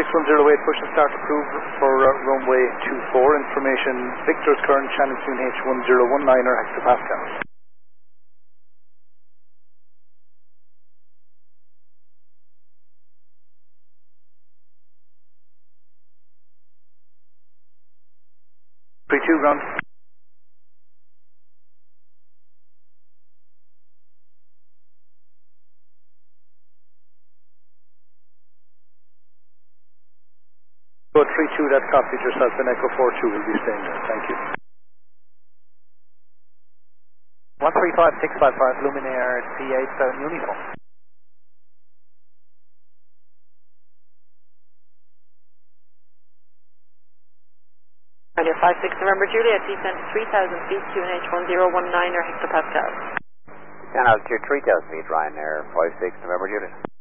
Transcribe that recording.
QNH108, push and start approved for runway 24. Information, Victor's current channel QNH1019 hectopascals. Two ground. Go 32, that copies yourself, and Echo 42 will be staying there. Thank you. 135-655 Luminaire C8 uniform. Radio 56 November Juliet, descent 3,000 feet, QNH1019 hectopascals. Descent altitude 3,000 feet, Ryanair 56 November Juliet.